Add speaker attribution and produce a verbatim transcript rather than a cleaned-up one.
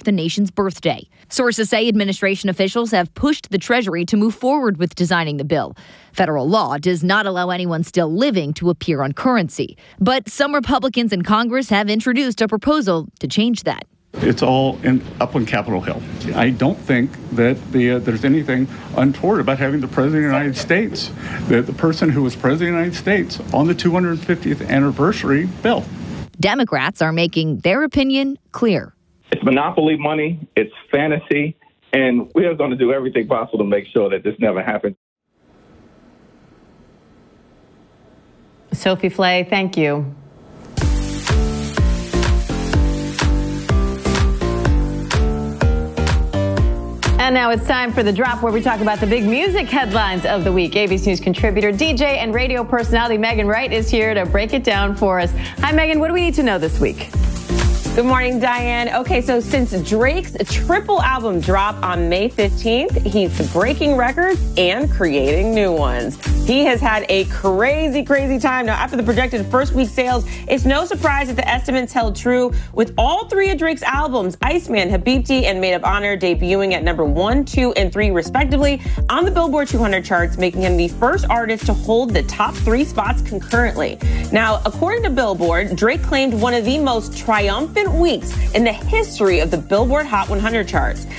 Speaker 1: the nation's birthday. Sources say administration officials have pushed the Treasury to move forward with designing the bill. Federal law does not allow anyone still living to appear on currency. But some Republicans in Congress have introduced a proposal to change that.
Speaker 2: It's all in, up on Capitol Hill. I don't think that the, uh, there's anything untoward about having the President of the United States, the, the person who was President of the United States, on the two hundred fiftieth anniversary bill.
Speaker 1: Democrats are making their opinion clear.
Speaker 3: It's monopoly money, it's fantasy, and we are going to do everything possible to make sure that this never happens.
Speaker 4: Sophie Flay, thank you. And now it's time for The Drop, where we talk about the big music headlines of the week. A B C News contributor, D J, and radio personality Megan Wright is here to break it down for us. Hi, Megan. What do we need to know this week?
Speaker 5: Good morning, Diane. Okay, so since Drake's triple album dropped on May fifteenth, he's breaking records and creating new ones. He has had a crazy, crazy time. Now, after the projected first week sales, it's no surprise that the estimates held true with all three of Drake's albums, Iceman, Habibti, and Made of Honor, debuting at number one, two, and three, respectively, on the Billboard two hundred charts, making him the first artist to hold the top three spots concurrently. Now, according to Billboard, Drake claimed one of the most triumphant weeks in the history of the Billboard Hot one hundred charts.